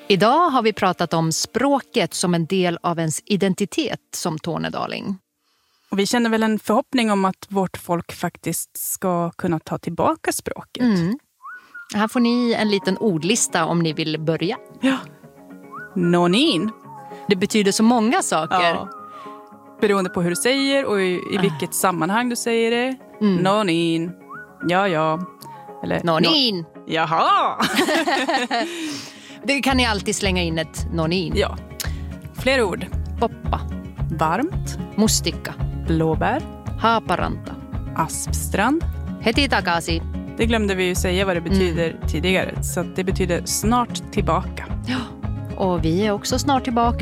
Idag har vi pratat om språket som en del av ens identitet som tornedaling. Och vi känner väl en förhoppning om att vårt folk faktiskt ska kunna ta tillbaka språket. Här får ni en liten ordlista om ni vill börja. Ja. Nonin. Det betyder så många saker. Ja. Beroende på hur du säger och i vilket sammanhang du säger det. Nonin. Ja. Eller Nonin. Jaha. Det kan ni alltid slänga in ett nonin. Ja. Fler ord. Poppa. Varmt. Mustikka. Blåbär. Haparanta. Aspstrand. Heti takasi. Det glömde vi ju säga vad det betyder tidigare. Så att det betyder snart tillbaka. Ja, och vi är också snart tillbaka